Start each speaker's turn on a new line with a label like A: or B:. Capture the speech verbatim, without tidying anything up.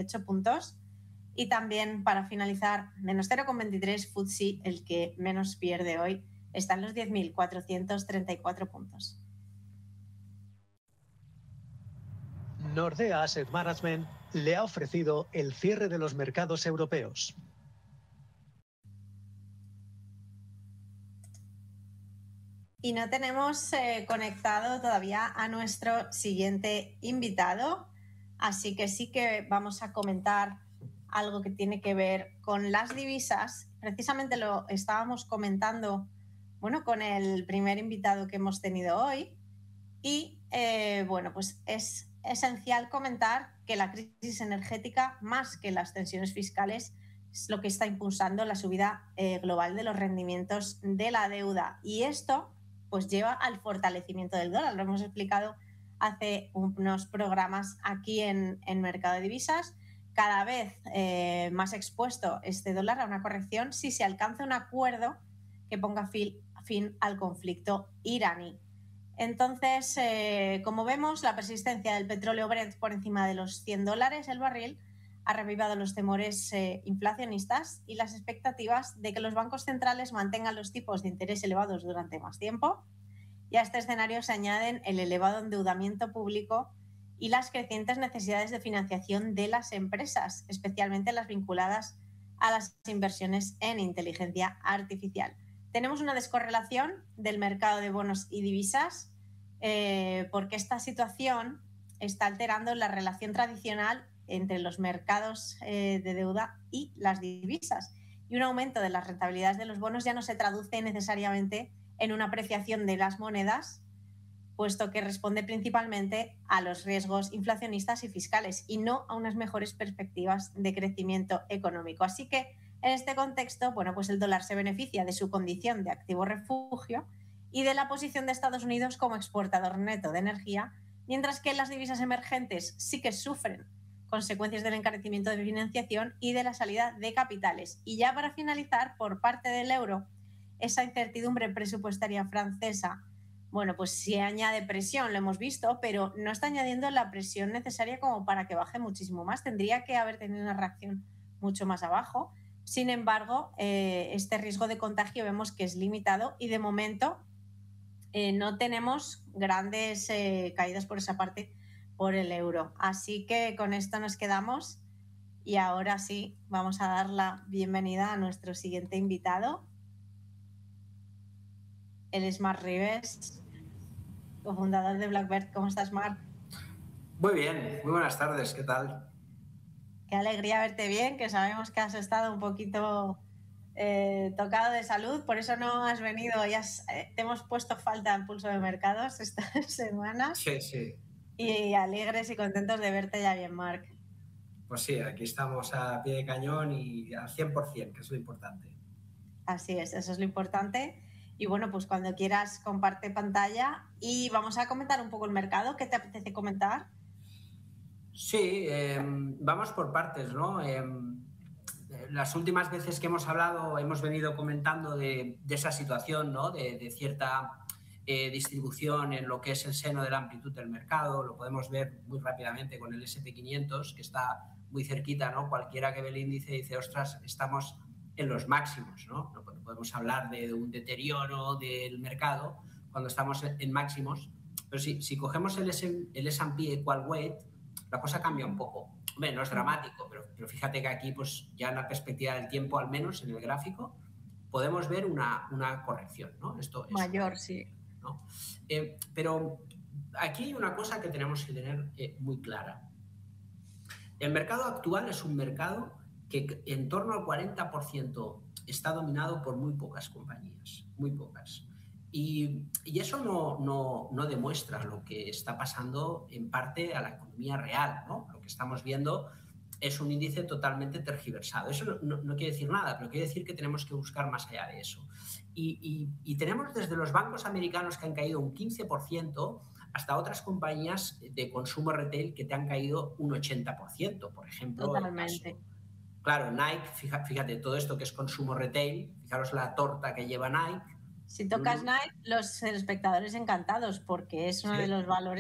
A: dieciocho puntos. Y también, para finalizar, menos cero coma veintitrés F T S E, el que menos pierde hoy, está en los diez mil cuatrocientos treinta y cuatro puntos.
B: Nordea Asset Management le ha ofrecido el cierre de los mercados europeos.
A: Y no tenemos eh, conectado todavía a nuestro siguiente invitado, así que sí que vamos a comentar algo que tiene que ver con las divisas. Precisamente lo estábamos comentando, bueno, con el primer invitado que hemos tenido hoy. Y, eh, bueno, pues es esencial comentar que la crisis energética, más que las tensiones fiscales, es lo que está impulsando la subida eh, global de los rendimientos de la deuda. Y esto pues lleva al fortalecimiento del dólar. Lo hemos explicado hace unos programas aquí en, en Mercado de Divisas. Cada vez eh, más expuesto este dólar a una corrección si se alcanza un acuerdo que ponga fin, fin al conflicto iraní. Entonces, eh, como vemos, la persistencia del petróleo Brent por encima de los cien dólares el barril ha revivado los temores eh, inflacionistas y las expectativas de que los bancos centrales mantengan los tipos de interés elevados durante más tiempo. Y a este escenario se añaden el elevado endeudamiento público y las crecientes necesidades de financiación de las empresas, especialmente las vinculadas a las inversiones en inteligencia artificial. Tenemos una descorrelación del mercado de bonos y divisas eh, porque esta situación está alterando la relación tradicional entre los mercados eh, de deuda y las divisas. Y un aumento de las rentabilidades de los bonos ya no se traduce necesariamente en una apreciación de las monedas, puesto que responde principalmente a los riesgos inflacionistas y fiscales y no a unas mejores perspectivas de crecimiento económico. Así que, en este contexto, bueno, pues el dólar se beneficia de su condición de activo refugio y de la posición de Estados Unidos como exportador neto de energía, mientras que las divisas emergentes sí que sufren consecuencias del encarecimiento de financiación y de la salida de capitales. Y ya para finalizar, por parte del euro, esa incertidumbre presupuestaria francesa, bueno, pues sí añade presión, lo hemos visto, pero no está añadiendo la presión necesaria como para que baje muchísimo más. Tendría que haber tenido una reacción mucho más abajo. Sin embargo, eh, este riesgo de contagio vemos que es limitado y de momento eh, no tenemos grandes eh, caídas por esa parte por el euro. Así que con esto nos quedamos y ahora sí vamos a dar la bienvenida a nuestro siguiente invitado. Él es Marc Ribes, cofundador de Blackbird. ¿Cómo estás, Marc?
C: Muy bien, muy buenas tardes, ¿qué tal?
A: Qué alegría verte bien, que sabemos que has estado un poquito eh, tocado de salud, por eso no has venido, ya has, eh, te hemos puesto falta en Pulso de Mercados esta semana.
C: Sí, sí.
A: Y alegres y contentos de verte ya bien, Marc.
C: Pues sí, aquí estamos a pie de cañón y al cien por ciento, que es lo importante.
A: Así es, eso es lo importante. Y bueno, pues cuando quieras comparte pantalla y vamos a comentar un poco el mercado. ¿Qué te apetece comentar?
C: Sí, eh, vamos por partes, ¿no? Eh, las últimas veces que hemos hablado hemos venido comentando de, de esa situación, ¿no? De, de cierta eh, distribución en lo que es el seno de la amplitud del mercado. Lo podemos ver muy rápidamente con el ese and pe quinientos, que está muy cerquita, ¿no? Cualquiera que ve el índice dice, ostras, estamos en los máximos, ¿no? No podemos hablar de un deterioro del mercado cuando estamos en máximos, pero si, si cogemos el, el ese and pe Equal Weight, la cosa cambia un poco. Hombre, no es dramático, pero, pero fíjate que aquí, pues ya en la perspectiva del tiempo, al menos en el gráfico, podemos ver una, una corrección, ¿no? Esto es
A: mayor, sí.
C: ¿no? Eh, pero aquí hay una cosa que tenemos que tener eh, muy clara. El mercado actual es un mercado que en torno al cuarenta por ciento está dominado por muy pocas compañías, muy pocas. Y, y eso no, no, no demuestra lo que está pasando en parte a la economía real, ¿no? Lo que estamos viendo es un índice totalmente tergiversado. Eso no, no, no quiere decir nada, pero quiere decir que tenemos que buscar más allá de eso. Y, y, y tenemos desde los bancos americanos que han caído un quince por ciento hasta otras compañías de consumo retail que te han caído un ochenta por ciento, por ejemplo.
A: Totalmente.
C: Claro, Nike, fíjate, fíjate, todo esto que es consumo retail, fijaros la torta que lleva Nike.
A: Si tocas Nike, los espectadores encantados, porque es uno
C: sí.
A: de los valores